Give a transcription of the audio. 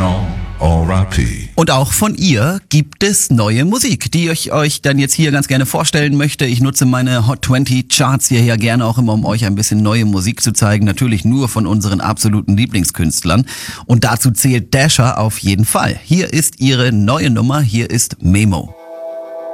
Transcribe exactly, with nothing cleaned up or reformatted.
International R I P. Und auch von ihr gibt es neue Musik, die ich euch dann jetzt hier ganz gerne vorstellen möchte. Ich nutze meine Hot zwanzig Charts hierher gerne auch immer, um euch ein bisschen neue Musik zu zeigen. Natürlich nur von unseren absoluten Lieblingskünstlern. Und dazu zählt Dasher auf jeden Fall. Hier ist ihre neue Nummer, hier ist Memo.